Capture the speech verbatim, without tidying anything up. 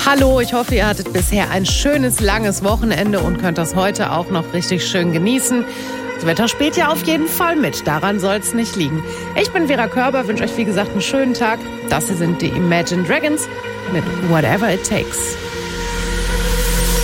Hallo, ich hoffe, ihr hattet bisher ein schönes, langes Wochenende und könnt das heute auch noch richtig schön genießen. Das Wetter spielt ja auf jeden Fall mit, daran soll es nicht liegen. Ich bin Vera Körber, wünsche euch wie gesagt einen schönen Tag. Das hier sind die Imagine Dragons mit Whatever It Takes.